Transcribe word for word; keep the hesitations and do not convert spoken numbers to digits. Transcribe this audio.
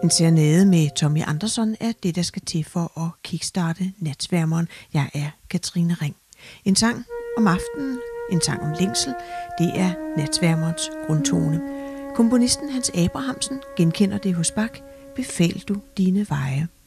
En serenade med Tommy Andersson er det, der skal til for at kickstarte natsværmeren. Jeg er Katrine Ring. En sang om aftenen, en sang om længsel, det er natsværmerens grundtone. Komponisten Hans Abrahamsen genkender det hos Bach. Befal du dine veje.